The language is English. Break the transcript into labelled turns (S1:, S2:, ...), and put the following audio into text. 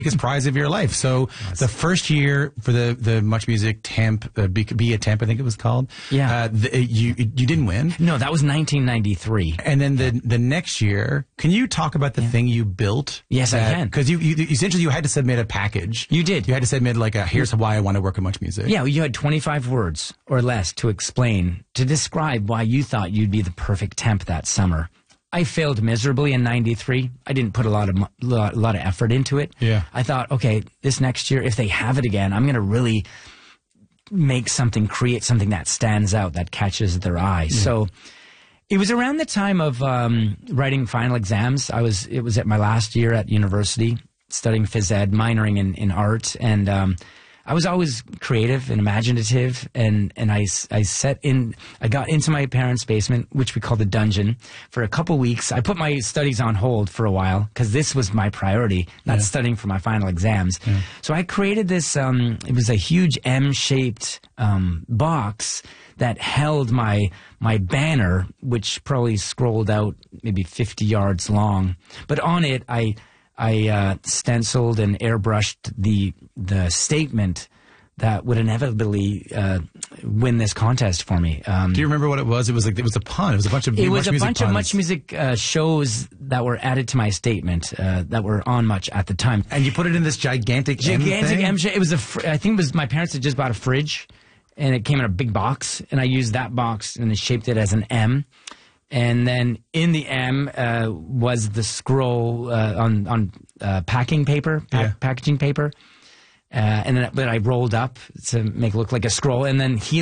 S1: biggest prize of your life. So the first year for the Much Music Temp, Be a Temp, I think it was called.
S2: Yeah.
S1: You didn't win.
S2: No, that was 1993.
S1: And then the next year, can you talk about the thing you built?
S2: Yes, I can.
S1: Because you essentially you had to submit a package.
S2: You did.
S1: You had to submit like here's why I want to work at Much Music.
S2: Yeah, you had 25 words or less to explain, to describe why you thought you'd be the perfect temp that summer. I failed miserably in 93. I didn't put a lot of effort into it.
S1: Yeah.
S2: I thought, okay, this next year, if they have it again, I'm going to really create something that stands out, that catches their eye. Yeah. So it was around the time of writing final exams. It was at my last year at university, studying phys ed, minoring in art, and I was always creative and imaginative, and I got into my parents' basement, which we call the dungeon, for a couple weeks. I put my studies on hold for a while because this was my priority, not studying for my final exams. Yeah. So I created this, it was a huge M-shaped box that held my banner, which probably scrolled out maybe 50 yards long. But on it, I stenciled and airbrushed the statement that would inevitably win this contest for me.
S1: Do you remember what it was? It was a pun. It was a bunch of
S2: Much Music shows that were added to my statement that were on Much at the time.
S1: And you put it in this gigantic M thing?
S2: It was I think it was my parents had just bought a fridge, and it came in a big box, and I used that box and shaped it as an M. And then in the M was the scroll on packing paper, packaging paper. And then but I rolled up to make it look like a scroll. And then